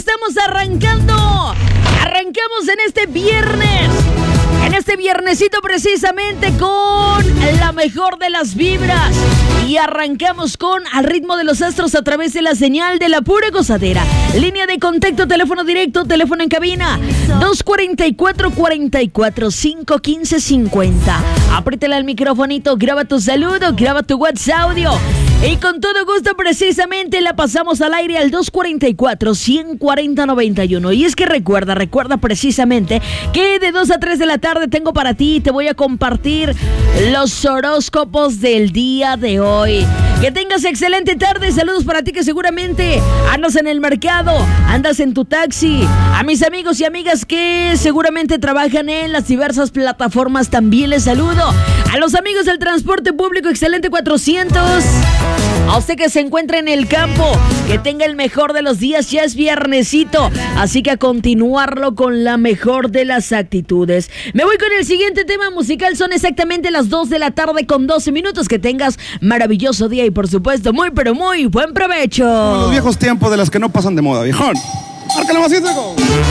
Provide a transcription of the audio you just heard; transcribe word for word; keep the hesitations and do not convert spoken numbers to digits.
estamos arrancando. Arrancamos en este viernes. En este viernesito precisamente con la mejor de las vibras. Y arrancamos con Al ritmo de los astros a través de la señal de la pura gozadera. Línea de contacto, teléfono directo, teléfono en cabina. dos cuatro cuatro, cuatro cuatro cinco, uno cinco cinco cero. Apriétale al microfonito, graba tu saludo, graba tu WhatsApp audio. Y con todo gusto precisamente la pasamos al aire al dos cuatro cuatro, uno cuatro cero, nueve uno. Y es que recuerda, recuerda precisamente que de dos a tres de la tarde tengo para ti, te voy a compartir los horóscopos del día de hoy. Que tengas excelente tarde, saludos para ti que seguramente andas en el mercado, andas en tu taxi. A mis amigos y amigas que seguramente trabajan en las diversas plataformas también les saludo. A los amigos del transporte público, excelente cuatrocientos. A usted que se encuentra en el campo, que tenga el mejor de los días, ya es viernesito, así que a continuarlo con la mejor de las actitudes. Me voy con el siguiente tema musical, son exactamente las dos de la tarde con doce minutos, que tengas maravilloso día y por supuesto muy pero muy buen provecho. Como los viejos tiempos de las que no pasan de moda, viejón. Márcale, masito.